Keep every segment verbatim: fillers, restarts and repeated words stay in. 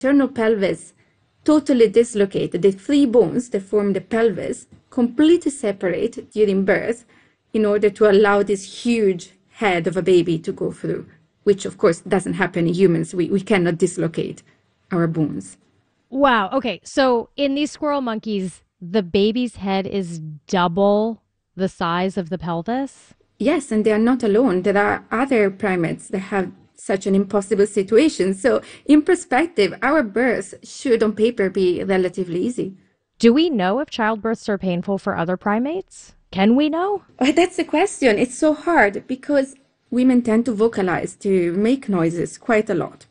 maternal pelvis totally dislocated. The three bones that form the pelvis completely separate during birth in order to allow this huge head of a baby to go through, which of course doesn't happen in humans. We, we cannot dislocate our bones. Wow. Okay. So in these squirrel monkeys, the baby's head is double the size of the pelvis? Yes, and they are not alone. There are other primates that have such an impossible situation. So in perspective, our births should on paper be relatively easy. Do we know if childbirths are painful for other primates? Can we know? Oh, that's the question. It's so hard because women tend to vocalize, to make noises quite a lot.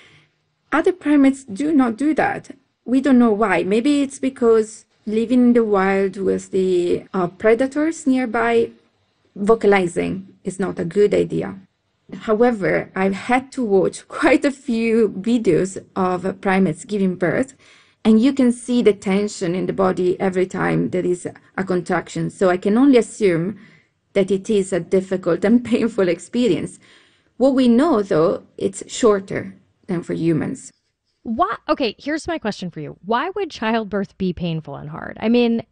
Other primates do not do that. We don't know why. Maybe it's because living in the wild with the uh, predators nearby, vocalizing is not a good idea. However, I've had to watch quite a few videos of primates giving birth, and you can see the tension in the body every time there is a contraction. So I can only assume that it is a difficult and painful experience. What we know, though, it's shorter than for humans. Why? Okay, here's my question for you. Why would childbirth be painful and hard? I mean,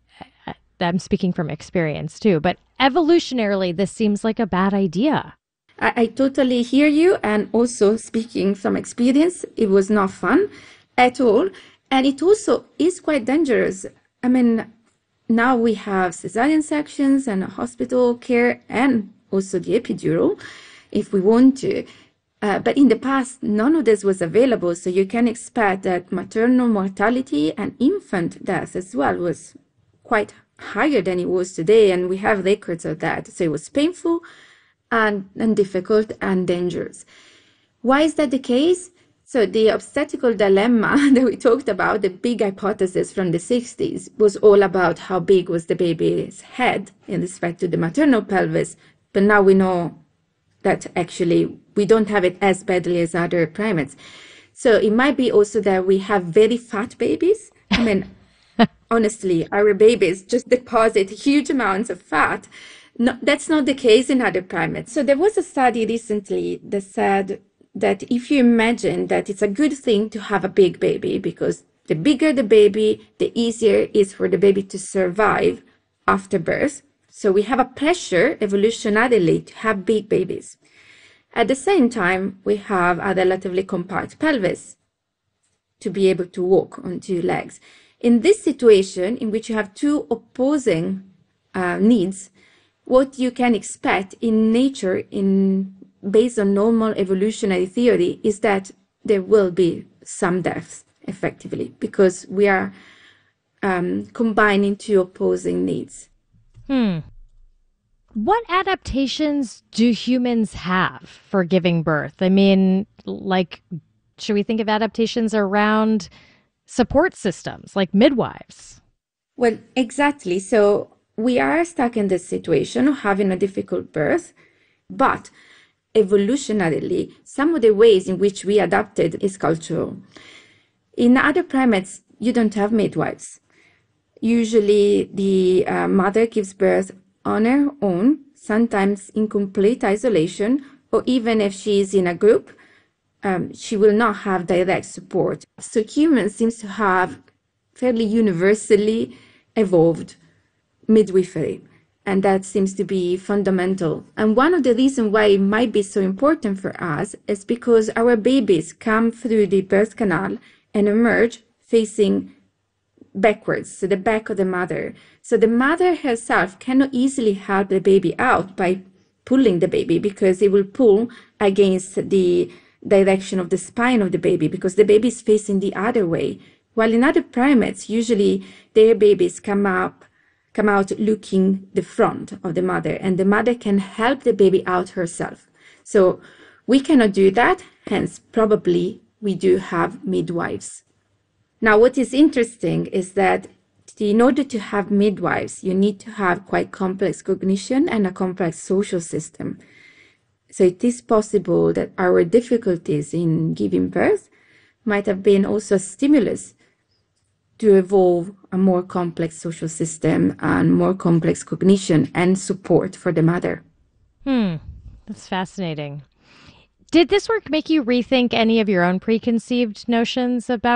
I'm speaking from experience too, but evolutionarily, this seems like a bad idea. I, I totally hear you. And also speaking from experience, it was not fun at all. And it also is quite dangerous. I mean, now we have cesarean sections and hospital care and also the epidural if we want to. Uh, but in the past, none of this was available. So you can expect that maternal mortality and infant death as well was quite higher than it was today. And we have records of that. So it was painful and, and difficult and dangerous. Why is that the case? So the obstetrical dilemma that we talked about, the big hypothesis from the sixties, was all about how big was the baby's head in respect to the maternal pelvis. But now we know that actually we don't have it as badly as other primates. So it might be also that we have very fat babies. I mean, honestly, our babies just deposit huge amounts of fat. No, that's not the case in other primates. So there was a study recently that said that if you imagine that it's a good thing to have a big baby, because the bigger the baby, the easier it is for the baby to survive after birth. So we have a pressure evolutionarily to have big babies. At the same time, we have a relatively compact pelvis to be able to walk on two legs. In this situation, in which you have two opposing uh, needs, what you can expect in nature, in based on normal evolutionary theory, is that there will be some deaths, effectively, because we are um, combining two opposing needs. Hmm. What adaptations do humans have for giving birth? I mean, like, should we think of adaptations around support systems, like midwives? Well, exactly. So we are stuck in this situation of having a difficult birth, but evolutionarily, some of the ways in which we adapted is cultural. In other primates, you don't have midwives. Usually, the uh, mother gives birth on her own, sometimes in complete isolation, or even if she is in a group, um, she will not have direct support. So humans seem to have fairly universally evolved midwifery, and that seems to be fundamental. And one of the reasons why it might be so important for us is because our babies come through the birth canal and emerge facing backwards, so the back of the mother. So the mother herself cannot easily help the baby out by pulling the baby, because it will pull against the direction of the spine of the baby, because the baby is facing the other way. While in other primates, usually their babies come up, come out looking the front of the mother, and the mother can help the baby out herself. So we cannot do that, hence probably we do have midwives. Now, what is interesting is that in order to have midwives, you need to have quite complex cognition and a complex social system. So it is possible that our difficulties in giving birth might have been also a stimulus to evolve a more complex social system and more complex cognition and support for the mother. Hmm, that's fascinating. Did this work make you rethink any of your own preconceived notions about